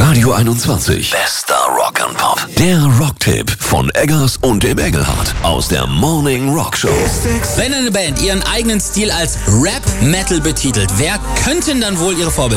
Radio 21. Bester Rock and Pop. Der Rocktipp von Eggers und dem Engelhardt aus der Morning Rock Show. Wenn eine Band ihren eigenen Stil als Rap-Metal betitelt, wer könnten dann wohl ihre Vorbilder